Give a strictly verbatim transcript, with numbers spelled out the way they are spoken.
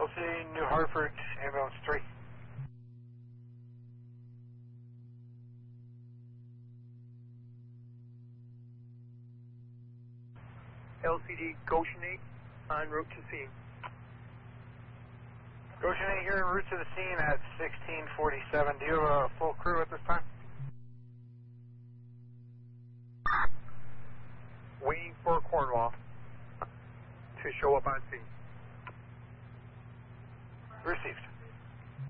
L C New Hartford, ambulance three. L C D Goshen eight, en route to scene. Goshen eight here, en route to the scene at sixteen forty-seven. Do you have a full crew at this time? Waiting for Cornwall to show up on scene. Received.